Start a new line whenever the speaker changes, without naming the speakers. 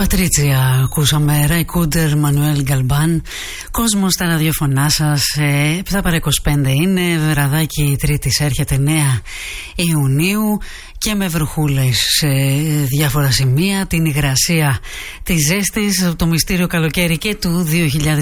Πατρίτσια ακούσαμε, Ράι Κούντερ, Μανουέλ Γκαλμπάν. Κόσμος στα ραδιοφωνά σας, 7 παρά 25 είναι, βραδάκι Τρίτης έρχεται 9 Ιουνίου και με βροχούλες σε διάφορα σημεία, την υγρασία της ζέστης, το μυστήριο καλοκαίρι και του